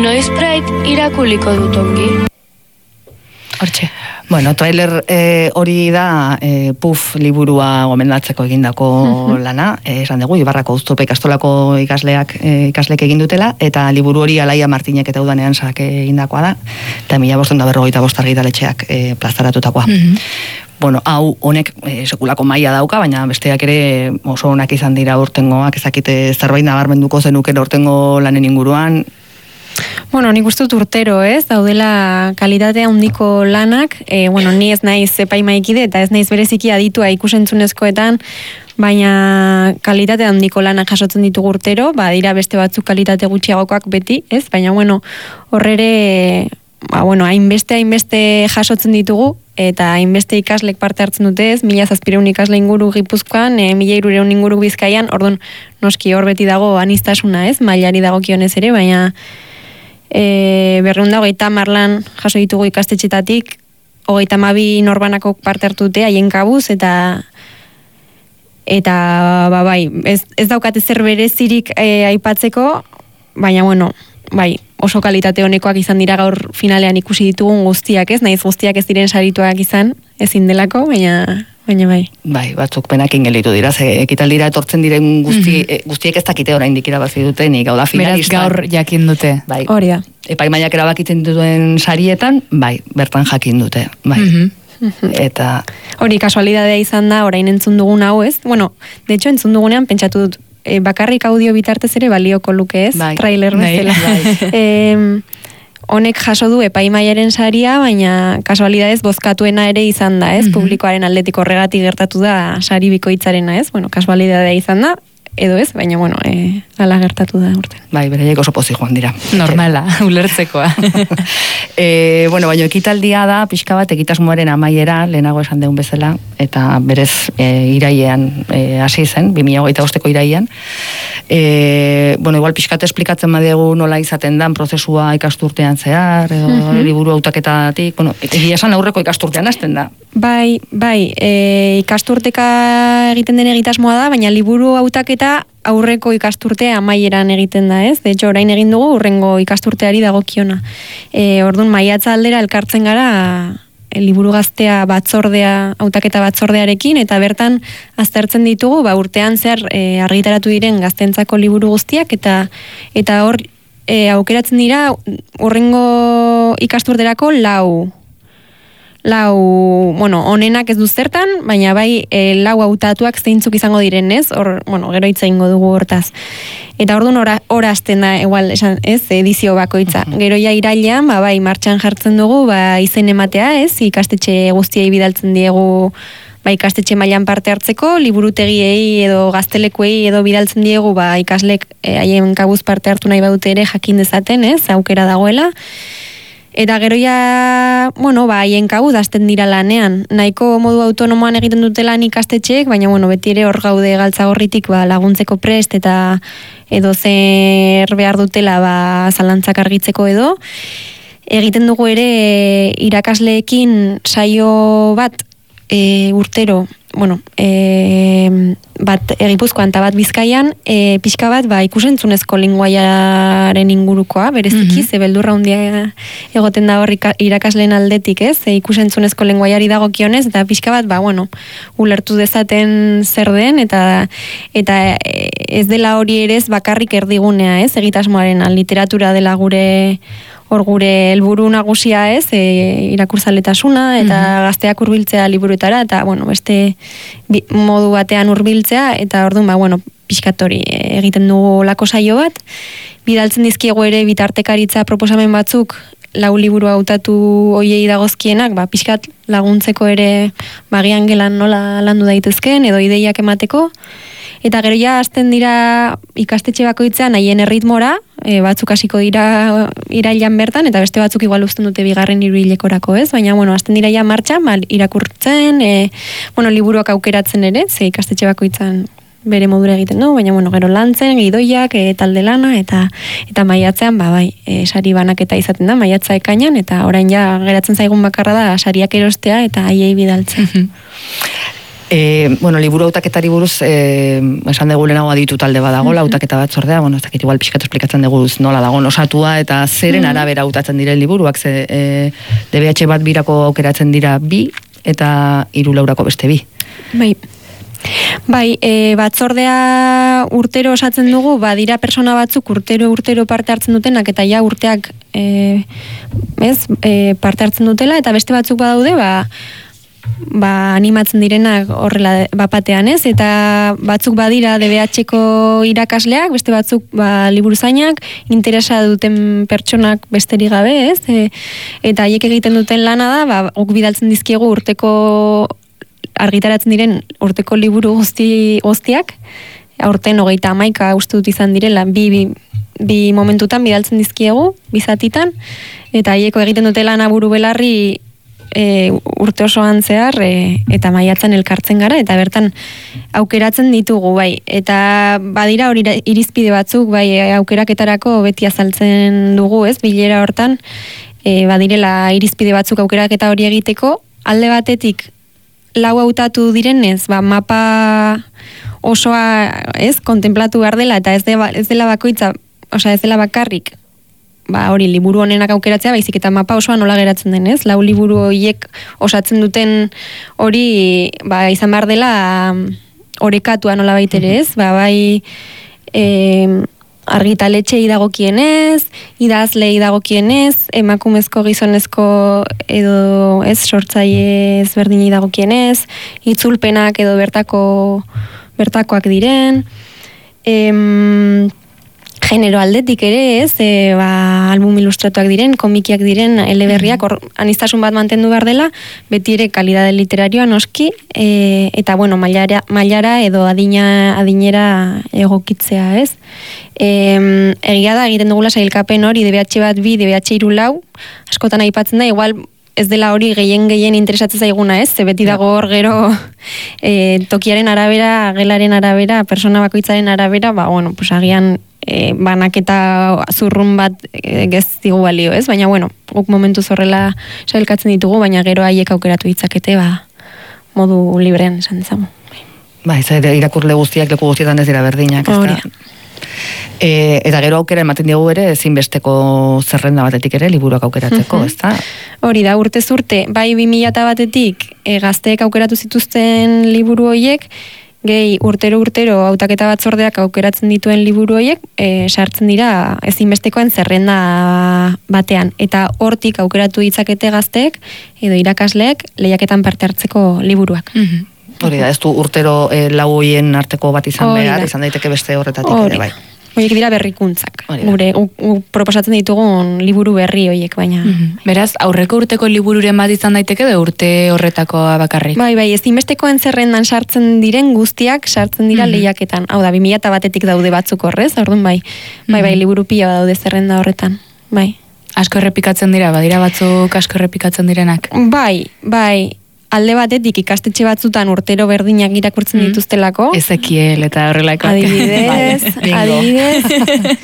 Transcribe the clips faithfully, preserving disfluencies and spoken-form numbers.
Noizbait irakuliko dut ongi. Hortxe. Bueno, trailer eh, hori da eh, Puf liburua gomendatzeko egindako uh-huh. lana, eh, esan dugu, Ibarrako Uzturpe ikastolako ikasleak eh, ikaslek egin dutela, eta liburu hori Alaia Martinek eta Udanean sak egindakoa da, eta mila bostehun eta berrogeita bost argitaletxeak eh, plazaratutakoa. Uh-huh. Bueno, hau honek e, sekulako maila dauka, baina besteak ere oso onak izan dira urtengoak, ezakite zerbait nabarmenduko zenuken urtengo lanen inguruan. Bueno, nik uste dut urtero, ez? Daudela kalitatea handiko lanak, e, bueno, ni ez naiz epaimaikide eta ez naiz bereziki aditua ikusentzunezkoetan, baina kalitate handiko lanak jasotzen ditugu urtero, ba, dira beste batzuk kalitate gutxiagokoak beti, ez? Baina, bueno, horrere, ba, bueno, hainbeste, hainbeste jasotzen ditugu, eta hainbeste ikaslek parte hartzen dute ez, mila zazpireun ikasle inguru Gipuzkoan, e, mila irureun inguru Bizkaian, orduan noski hor beti dago anistasuna ez, mailari dago kionez ere, baina e, berreun da hogeita marlan jaso ditugu ikastetxetatik, hogeita mabi norbanako parte hartu dute, haien kabuz, eta eta ba, bai, ez, ez daukate zer berezirik e, aipatzeko, baina bueno, bai, oso kalitate honekoak izan dira gaur finalean ikusi ditugun guztiak, ez? Naiz guztiak ez diren sarituak izan, ezin delako, baina baina bai. Bai, batzuk penakin gelitu dira, ze ekitaldira etortzen diren guzti, mm-hmm. guztiek ez dakite oraindik irabazi dutenik, hau da finalista. Beraz gaur jakin dute. Bai. Hori da. Epaimaiak erabakitzen duten sarietan, bai, bertan jakin dute, bai. Mm-hmm. Eta hori kasualidadea izan da, orain entzun dugun hau, ez? Bueno, de hecho entzun dugunean pentsatu dut, E, bakarrik audio bitartez ere balioko luke ez, bai, trailer bezala. Bai. e, honek jaso du epaimaiaren saria, baina kasualidadez bozkatuena ere izan da, ez? Mm-hmm. Publikoaren aldetik horregatik gertatu da sari bikoitzarena, ez? Bueno, kasualidadea izan da, edo ez, baina bueno, e, ala gertatu da urten. Bai, beraiek oso pozik joan dira. Normala, ulertzekoa. e, bueno, baina ekitaldia da, pixka bat egitasmoaren amaiera, lehenago esan deun bezala, eta berez e, irailean e, hasi zen, bi mila hogeita bosteko irailean. E, bueno, igual pixkate esplikatzen badegu nola izaten dan prozesua ikasturtean zehar, edo mm-hmm. liburu hautaketatik, bueno, egia esan aurreko ikasturtean hasten da. Bai, bai, e, ikasturteka egiten den egitasmoa da, baina liburu hautaketa aurreko ikasturtea amaieran egiten da, ez? De hecho, orain egin dugu urrengo ikasturteari dagokiona. E, orduan, maiatza aldera elkartzen gara e, liburu gaztea batzordea, hautaketa batzordearekin, eta bertan aztertzen ditugu, ba, urtean zehar e, argitaratu diren gaztentzako liburu guztiak, eta eta hor e, aukeratzen dira urrengo ikasturterako lau lau, bueno, onenak ez du zertan, baina bai e, lau hautatuak zeintzuk izango diren, ez? Hor, bueno, gero hitza ingo dugu hortaz. Eta orduan ora, ora azten da, igual, esan, ez, edizio bakoitza. Uh-huh. Gero ja irailean, ba, bai, martxan jartzen dugu, ba, izen ematea, ez? Ikastetxe guztiei bidaltzen diegu, ba, ikastetxe mailan parte hartzeko, liburutegiei edo gaztelekuei edo bidaltzen diegu, ba, ikaslek e, haien kabuz parte hartu nahi badute ere jakin dezaten, ez? Aukera dagoela. Eta gero ja, bueno, ba, haien kabuz azten dira lanean. Nahiko modu autonomoan egiten dute lan ikastetxeek, baina, bueno, beti ere hor gaude galtzagorritik, ba, laguntzeko prest eta edo zer behar dutela, ba, zalantzak argitzeko edo. Egiten dugu ere irakasleekin saio bat e, urtero, bueno, e, bat Gipuzkoan eta bat Bizkaian, e, pixka bat ba, ikusentzunezko linguaiaren ingurukoa, bereziki, mm-hmm. ze beldurra handia egoten da hor irakasleen aldetik, ez? E, ikusentzunezko linguaiari dagokionez, eta pixka bat, ba, bueno, ulertu dezaten zer den, eta eta ez dela hori ere ez bakarrik erdigunea, ez? Egitasmoaren literatura dela gure hor gure helburu nagusia, ez, e, irakurtzaletasuna eta mm-hmm. gazteak hurbiltzea liburuetara, eta, bueno, beste bi, modu batean hurbiltzea, eta orduan, ba, bueno, pixkatori egiten dugu lako saio bat, bidaltzen dizkiegu ere bitartekaritza proposamen batzuk, lau liburu hautatu hoiei dagozkienak, ba, pixkat laguntzeko ere bagian gelan nola landu daitezken, edo ideiak emateko, eta gero ja hasten dira ikastetxe bakoitzean haien erritmora, e, batzuk hasiko dira irailan bertan, eta beste batzuk igual uzten dute bigarren hiruhilekorako, ez? Baina, bueno, hasten dira ja martxan, mal, irakurtzen, e, bueno, liburuak aukeratzen ere, ze ikastetxe bakoitzan bere modura egiten du, baina, bueno, gero lantzen, gidoiak, e, talde lana, eta eta maiatzean, ba, bai, e, sari banaketa izaten da, maiatza ekainan, eta orain ja geratzen zaigun bakarra da, sariak erostea, eta haiei bidaltzen. E, bueno, liburu hautaketari buruz, e, esan dugu lehenago aditu talde badagola, mm-hmm. hautaketa bat zordea, bueno, ez dakit igual pixkatu esplikatzen dugu nola dagoen osatua, eta zeren mm-hmm. arabera hautatzen diren liburuak, ze e, D B H bat birako aukeratzen dira bi, eta hiru laurako beste bi. Bai. Bai, e, batzordea urtero osatzen dugu, badira persona batzuk urtero urtero parte hartzen dutenak, eta ja urteak e, ez, e, parte hartzen dutela, eta beste batzuk badaude, ba, ba animatzen direnak horrela bapatean, ez? Eta batzuk badira D B H-ko irakasleak, beste batzuk ba liburuzainak, interesa duten pertsonak besterik gabe, ez? E, eta haiek egiten duten lana da, ba guk bidaltzen dizkiegu urteko argitaratzen diren urteko liburu guzti guztiak, aurten hogeita hamaika uste dut izan direla, bi, bi, bi momentutan bidaltzen dizkiegu, bizatitan, eta haieko egiten dute lana buru belarri e, urte osoan zehar, e, eta maiatzen elkartzen gara, eta bertan aukeratzen ditugu, bai, eta badira hori irizpide batzuk, bai, aukeraketarako beti azaltzen dugu, ez, bilera hortan, e, badirela irizpide batzuk aukeraketa hori egiteko, alde batetik, lau hautatu direnez, ba, mapa osoa, ez, kontemplatu behar dela, eta ez, de, ez dela bakoitza, osea, ez dela bakarrik, ba, hori, liburu honenak aukeratzea, baizik eta mapa osoa nola geratzen den, ez? Lau liburu horiek osatzen duten hori, ba, izan behar dela orekatua nola baitere, ez? Ba, bai, e, argitaletxei dagokienez, idazlei dagokienez, emakumezko gizonezko edo ez sortzaile ezberdinei dagokienez, itzulpenak edo bertako bertakoak diren, em, genero aldetik ere, ez, e, ba, album ilustratuak diren, komikiak diren, eleberriak, hor, anistasun bat mantendu behar dela, beti ere kalidade literarioa noski, e, eta, bueno, mailara, mailara edo adina, adinera egokitzea, ez. E, egia da, egiten dugula sailkapen hori, D B H bat bi, D B H hiru lau, askotan aipatzen da, igual, ez dela hori gehien gehien interesatzen zaiguna, ez? Ze beti dago hor gero e, tokiaren arabera, gelaren arabera, persona bakoitzaren arabera, ba, bueno, pues agian e, banaketa zurrun bat e, gez digu balio, ez? Baina, bueno, guk momentu zorrela sailkatzen ditugu, baina gero haiek aukeratu ditzakete, ba, modu librean esan dezagun. Ba, ez irakurle guztiak, leku guztietan ez dira berdinak, ez da? E, eta gero aukera ematen diegu ere ezinbesteko zerrenda batetik ere liburuak aukeratzeko, uh-huh. ez da? Hori da, urte zurte, bai bi mila batetik e, gazteek aukeratu zituzten liburu horiek, gehi urtero urtero hautaketa batzordeak aukeratzen dituen liburu horiek, e, sartzen dira ezinbestekoen zerrenda batean. Eta hortik aukeratu ditzakete gazteek, edo irakasleek, lehiaketan parte hartzeko liburuak. Uh-huh. Hori da, ez du urtero e, lau hoien arteko bat izan Hori behar, da. Izan daiteke beste horretatik Hori. Ere, bai. Horiek dira berrikuntzak. Gure, u, u, proposatzen ditugun liburu berri horiek, baina... Mm-hmm. Beraz, aurreko urteko libururen bat izan daiteke, da urte horretakoa bakarrik? Bai, bai, ez inbestekoen zerrendan sartzen diren guztiak sartzen dira mm-hmm. lehiaketan. Hau da, bi mila batetik daude batzuk horrez, orduan bai. Bai, bai, liburu pila daude zerrenda horretan. Bai. Asko errepikatzen dira, badira batzuk asko errepikatzen direnak? Bai, bai. Alde batetik ikastetxe batzutan urtero berdinak irakurtzen mm. dituztelako. Ezekiel eta horrelako. Adibidez, adibidez.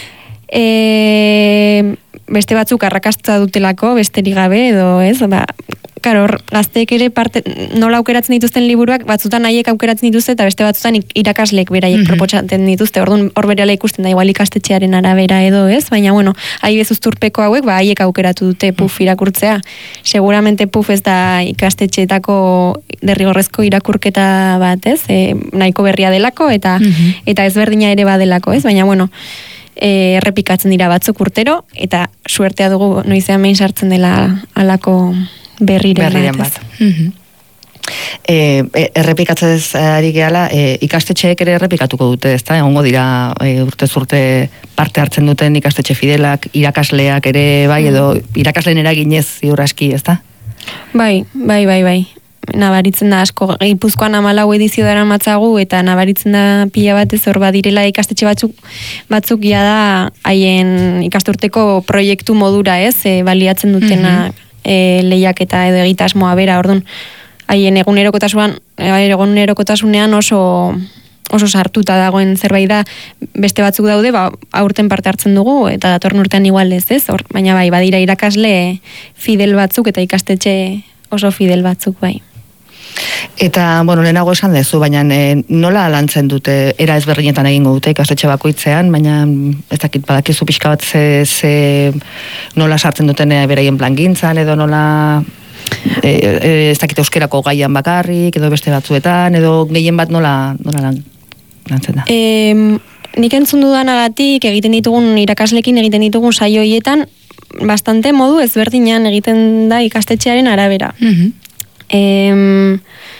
e, beste batzuk arrakasta dutelako, besterik gabe, edo ez, ba, karo, gazteek ere parte, nola aukeratzen dituzten liburuak, batzutan haiek aukeratzen dituzte, eta beste batzutan irakasleek beraiek mm-hmm. proposatzen dituzte, orduan hor berehala ikusten da, igual ikastetxearen arabera edo ez, baina bueno, adibidez uzturpeko hauek, ba, haiek aukeratu dute puf irakurtzea. Seguramente puf ez da ikastetxeetako derrigorrezko irakurketa bat, ez, e, nahiko berria delako, eta mm-hmm. eta ezberdina ere badelako, ez, baina bueno, e, errepikatzen dira batzuk urtero, eta suertea dugu noizean behin sartzen dela alako berriren, berriren bat. bat. Mm-hmm. e, errepikatzez ari gehala, e, ikastetxeek ere errepikatuko dute, ezta? Egongo dira e, urte zurte parte hartzen duten ikastetxe fidelak, irakasleak ere, bai, edo irakasleen eraginez ziur aski, ezta? Bai, bai, bai, bai. Nabaritzen da asko, Gipuzkoan hamalau edizio dara matzagu, eta nabaritzen da pila batez hor badirela ikastetxe batzuk, batzuk ja da haien ikasturteko proiektu modura, ez, e, baliatzen dutena mm-hmm. E, lehiaketa edo egitasmoa bera, orduan haien egunerokotasunean egunerokotasunean oso oso sartuta dagoen zerbait da, beste batzuk daude, ba, aurten parte hartzen dugu, eta datorren urtean igual ez, ez? Or, baina bai, badira irakasle fidel batzuk eta ikastetxe oso fidel batzuk, bai. Eta, bueno, lehenago esan dezu, baina e, nola lantzen dute, era ezberdinetan egingo dute ikastetxe bakoitzean, baina ez dakit badakizu pixka bat ze, ze nola sartzen duten e, beraien plangintzan, edo nola e, e, ez dakit euskerako gaian bakarrik, edo beste batzuetan, edo gehien bat nola, nola lan, lantzen da? E, nik entzun dudanagatik egiten ditugun irakaslekin egiten ditugun saio hietan, bastante modu ezberdinan egiten da ikastetxearen arabera. Mhm. Em,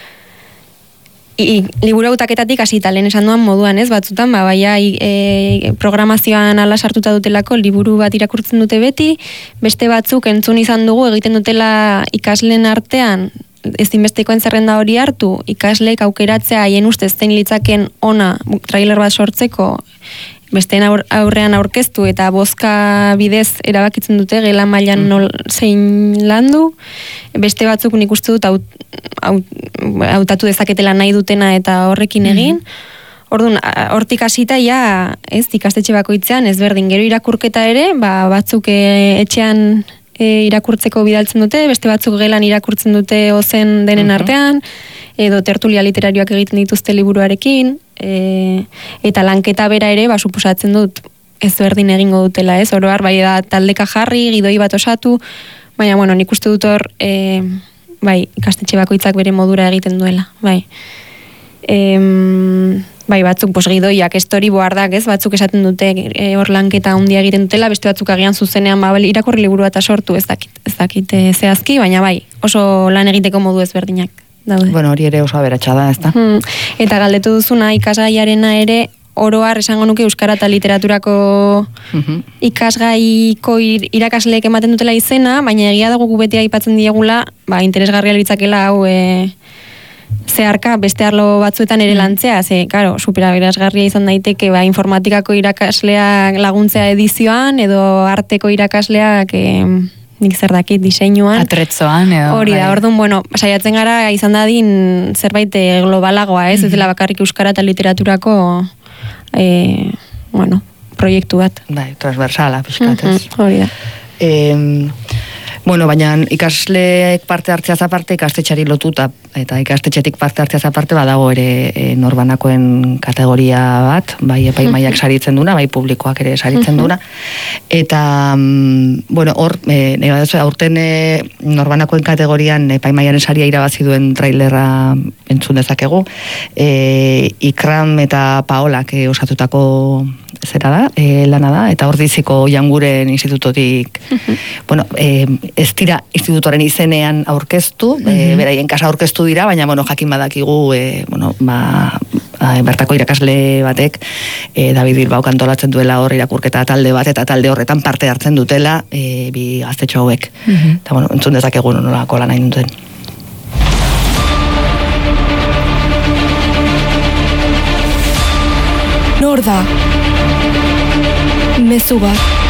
I, liburu hautaketatik hasita lehen esan duan moduan, ez, batzutan, ba, baia e, programazioan ala sartuta dutelako liburu bat irakurtzen dute beti, beste batzuk entzun izan dugu egiten dutela ikasleen artean, ezinbestekoen zerrenda hori hartu, ikasleek aukeratzea haien ustez zein litzaken ona trailer bat sortzeko, besteen aur, aurrean aurkeztu eta bozka bidez erabakitzen dute gela mailan nol zein landu, beste batzuk nik uste dut haut, haut, hautatu dezaketela nahi dutena eta horrekin egin. Orduan, hortik hasita ja, ez, ikastetxe bakoitzean ezberdin, gero irakurketa ere, ba, batzuk e, etxean e, irakurtzeko bidaltzen dute, beste batzuk gelan irakurtzen dute ozen denen uh-huh. artean, edo tertulia literarioak egiten dituzte liburuarekin, e, eta lanketa bera ere, ba, suposatzen dut, ezberdin egingo dutela, ez, oroar, bai da taldeka jarri, gidoi bat osatu, baina, bueno, nik uste dut hor, e, bai, ikastetxe bakoitzak bere modura egiten duela, bai. Em, bai, batzuk, pos, gidoiak, storyboardak, ez, batzuk esaten dute e, hor lanketa handia egiten dutela, beste batzuk agian zuzenean, ba, irakurri liburua eta sortu, ez dakit, ez dakit e, zehazki, baina bai, oso lan egiteko modu ezberdinak daude. Bueno, hori ere oso aberatsa da, ezta? Hmm. Eta galdetu duzuna ikasgaiarena ere oroar esango nuke euskara eta literaturako uh-huh. ikasgaiko ir, irakasleek ematen dutela izena, baina egia dago gu beti aipatzen diegula, ba, interesgarria litzakela hau e, zeharka beste arlo batzuetan ere lantzea, ze, karo, superaberazgarria izan daiteke, ba, informatikako irakasleak laguntzea edizioan, edo arteko irakasleak e, nik zer dakit diseinuan. Atretzoan, edo. Hori da, orduan, bueno, saiatzen gara izan dadin zerbait globalagoa, ez, mm-hmm. ez dela bakarrik euskara eta literaturako e, bueno, proiektu bat. Bai, transversala, pixkatez. Mm-hmm. Hori da. E, bueno, baina ikasleek parte hartzeaz aparte, ikastetxari lotuta, eta ikastetxetik parte hartzeaz aparte, badago ere e, norbanakoen kategoria bat, bai epaimaiak saritzen duna, bai publikoak ere saritzen duna, eta, mm, bueno, hor, e, aurten e, norbanakoen kategorian epaimaiaren saria irabazi duen trailerra entzun dezakegu, e, Ikram eta Paolak e, osatutako zera da, e, lana da, eta hor diziko Janguren institutotik, bueno, e, ez dira institutoren izenean aurkeztu, mm-hmm. e, beraien kasa aurkeztu dira, baina, bueno, jakin badakigu, e, bueno, ba, bertako irakasle batek, e, David Bilbao kantolatzen duela hor irakurketa talde bat, eta talde horretan parte hartzen dutela, e, bi gaztetxo hauek. Mm-hmm. Eta, bueno, entzun dezakegu nolako lan hain duten. Nor da? Mezu bat.